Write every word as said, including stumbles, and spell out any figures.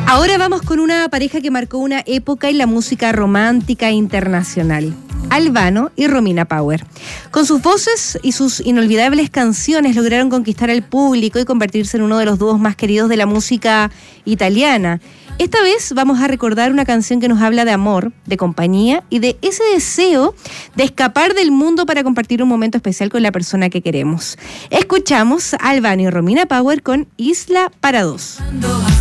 Ahora vamos con una pareja que marcó una época en la música romántica internacional. Albano y Romina Power. Con sus voces y sus inolvidables canciones lograron conquistar al público y convertirse en uno de los dúos más queridos de la música italiana. Esta vez vamos a recordar una canción que nos habla de amor, de compañía y de ese deseo de escapar del mundo para compartir un momento especial con la persona que queremos. Escuchamos a Albano y Romina Power con Isla para dos.